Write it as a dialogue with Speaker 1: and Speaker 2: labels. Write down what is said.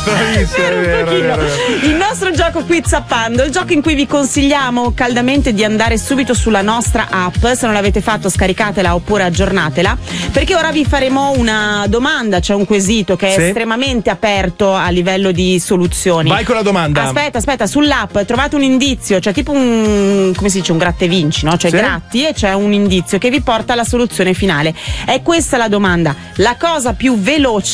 Speaker 1: Bravissimo,
Speaker 2: un pochino. Il nostro gioco qui Zappando, il gioco in cui vi consigliamo caldamente di andare subito sulla nostra app. Se non l'avete fatto, scaricatela oppure aggiornatela, perché ora vi faremo una domanda, c'è un quesito che è estremamente aperto a livello di soluzioni.
Speaker 1: Vai con la domanda.
Speaker 2: Aspetta, sull'app trovate un indizio, c'è tipo un, come si dice, un gratta e vinci, no? Cioè gratti e c'è un indizio che vi porta alla soluzione finale. È questa la domanda: la cosa più veloce